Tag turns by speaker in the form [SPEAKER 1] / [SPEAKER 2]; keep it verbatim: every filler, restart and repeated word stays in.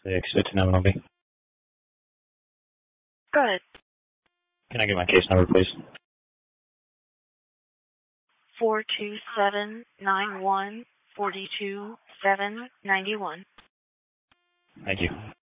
[SPEAKER 1] six fifteen M L B.
[SPEAKER 2] Go ahead.
[SPEAKER 1] Can I get my case number, please?
[SPEAKER 2] Four two seven nine one forty two seven ninety one.
[SPEAKER 1] Thank you.